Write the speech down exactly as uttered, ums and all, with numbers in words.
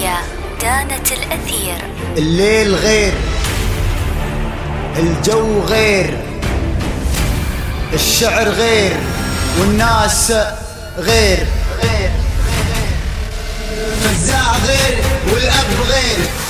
الإذاعية دانت الأثير. الليل غير، الجو غير، الشعر غير، والناس غير.